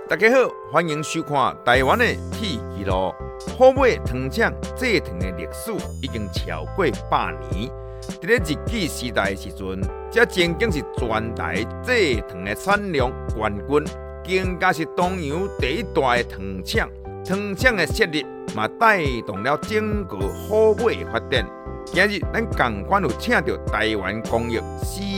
大家好，欢迎收看台湾的铁纪录。虎尾糖厂制糖的历史已经超过100年。在日据时代的时阵，这曾经是全台制糖的产量冠军，更加是东洋第一大的糖厂。糖厂的设立嘛，带动了整个虎尾的发展。今日咱同款有请到台湾工业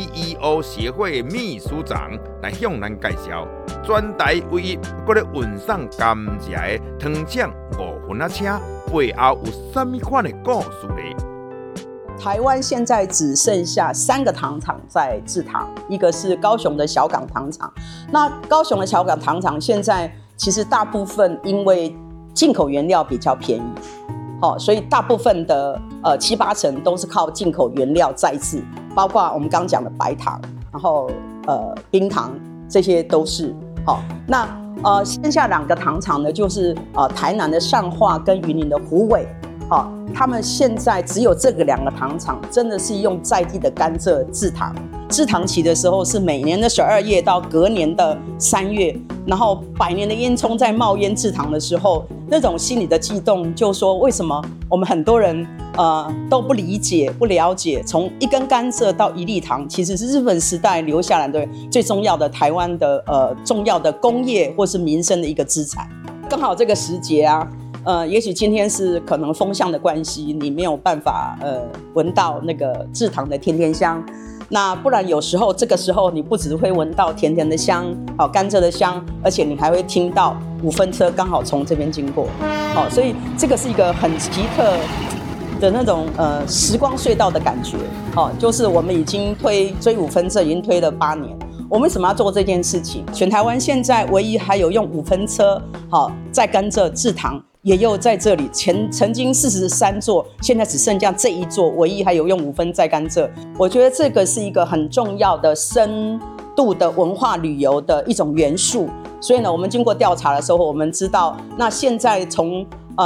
CEO 协会的秘书长来向咱介绍，全台唯一搁咧运送甘蔗的糖厂5分车背后有什么款的故事呢？ 台湾现在只剩下3个糖厂在制糖，一个是高雄的小港糖厂。那高雄的小港糖厂现在其实大部分因为进口原料比较便宜。所以大部分的7、8成都是靠进口原料再制，包括我们刚讲的白糖，然后冰糖，这些都是。那剩下2个糖厂呢，就是台南的上化跟云林的虎尾。他们现在只有这个2个糖厂真的是用在地的甘蔗制糖。制糖期的时候是每年的12月到隔年的3月，然后100年的烟囱在冒烟制糖的时候，那种心里的悸动，就说为什么我们很多人都不理解、不了解，从一根甘蔗到1粒糖，其实是日本时代留下来的最重要的台湾的重要的工业或是民生的一个资产。刚好这个时节啊。也许今天是可能风向的关系，你没有办法闻到那个制糖的甜甜香。那不然有时候这个时候你不只会闻到甜甜的香，甘蔗的香，而且你还会听到5分车刚好从这边经过。所以这个是一个很奇特的那种时光隧道的感觉。就是我们已经追5分车已经推了8年。我们为什么要做这件事情？全台湾现在唯一还有用5分车在甘蔗制糖。也有在这里曾经43座，现在只剩下这一座，唯一还有用5分在甘蔗。我觉得这个是一个很重要的深度的文化旅游的一种元素。所以呢，我们经过调查的时候，我们知道，那现在从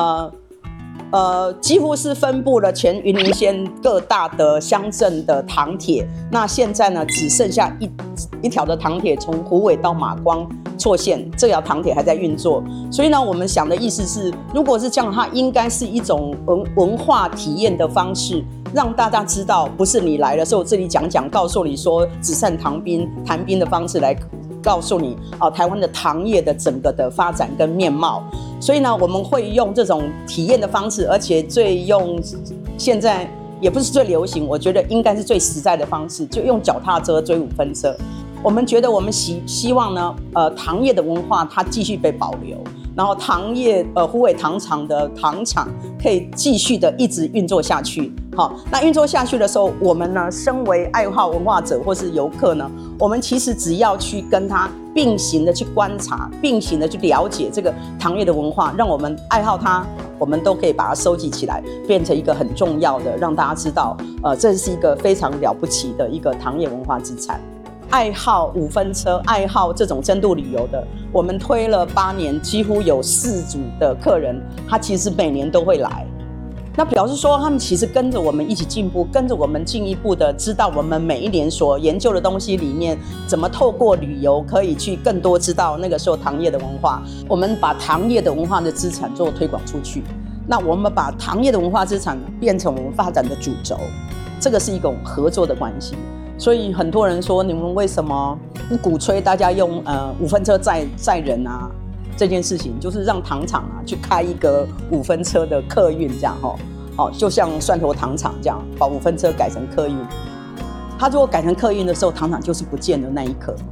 几乎是分布了全云林县各大的乡镇的糖铁。那现在呢，只剩下一条的糖铁从虎尾到马光错线，这条糖铁还在运作。所以呢，我们想的意思是，如果是这样，它应该是一种文化体验的方式，让大家知道，不是你来的时候这里讲，告诉你说只剩谈兵的方式来告诉你台湾的糖业的整个的发展跟面貌。所以呢，我们会用这种体验的方式，而且现在也不是最流行，我觉得应该是最实在的方式，就用脚踏车追5分车。我们觉得我们希望呢，糖业的文化它继续被保留，然后糖业虎尾糖厂的糖厂可以继续的一直运作下去。那运作下去的时候，我们呢，身为爱好文化者或是游客呢，我们其实只要去跟它并行的去观察，并行的去了解这个糖业的文化，让我们爱好它，我们都可以把它收集起来，变成一个很重要的，让大家知道，这是一个非常了不起的一个糖业文化资产。爱好5分车，爱好这种深度旅游的，我们推了8年，几乎有4组的客人，他其实每年都会来。那表示说，他们其实跟着我们一起进步，跟着我们进一步的知道我们每一年所研究的东西里面，怎么透过旅游可以去更多知道那个时候糖业的文化。我们把糖业的文化的资产做推广出去，那我们把糖业的文化资产变成我们发展的主轴，这个是一种合作的关系。所以很多人说，你们为什么不鼓吹大家用5分车载人啊？这件事情就是让糖厂去开一个5分车的客运，这样就像蒜头糖厂这样，把5分车改成客运。它如果改成客运的时候，糖厂就是不见的那一刻，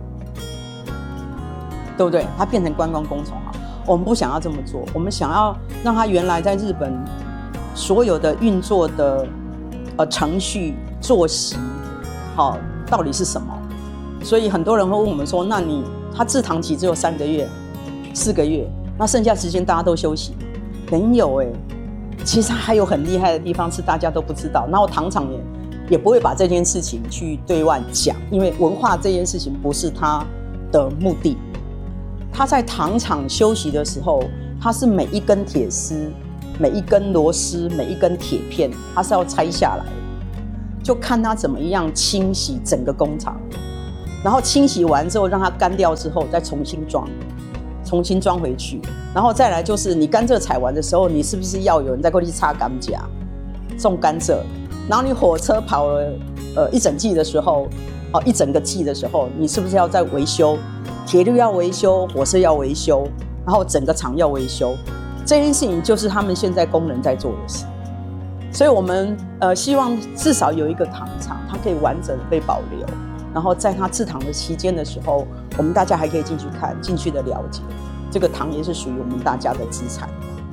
对不对？它变成观光工厂。我们不想要这么做，我们想要让它原来在日本所有的运作的程序作息。到底是什么？所以很多人会问我们说，那他制糖期只有3个月、4个月，那剩下时间大家都休息？没有其实还有很厉害的地方是大家都不知道，然后糖厂也不会把这件事情去对外讲，因为文化这件事情不是他的目的。他在糖厂休息的时候，他是每一根铁丝、每一根螺丝、每一根铁片，他是要拆下来的。就看他怎么样清洗整个工厂，然后清洗完之后让它干掉之后再重新装， 重新装回去。然后再来就是你甘蔗采完的时候，你是不是要有人再过去插甘蔗、种甘蔗？然后你火车跑了一整季的时候，一整个季的时候，你是不是要再维修？铁路要维修，火车要维修，然后整个厂要维修。这件事情就是他们现在工人在做的事。所以我们希望至少有一个糖厂，它可以完整被保留。然后在它制糖的期间的时候，我们大家还可以进去看，进去的了解，这个糖也是属于我们大家的资产。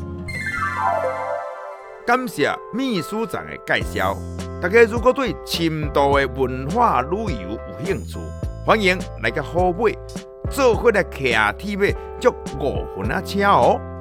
感谢秘书长的介绍。大家如果对深度的文化旅游有兴趣，欢迎来到虎尾，做伙来骑铁马，足5分车哦。